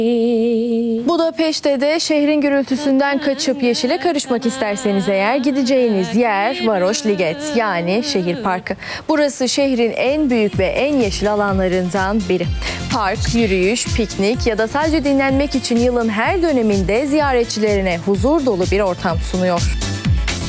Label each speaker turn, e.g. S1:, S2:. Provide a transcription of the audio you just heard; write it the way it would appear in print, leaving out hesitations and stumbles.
S1: Budapeşte de şehrin gürültüsünden kaçıp yeşile karışmak isterseniz eğer gideceğiniz yer Varoş Liget yani şehir parkı. Burası şehrin en büyük ve en yeşil alanlarından biri. Park, yürüyüş, piknik ya da sadece dinlenmek için yılın her döneminde ziyaretçilerine huzur dolu bir ortam sunuyor.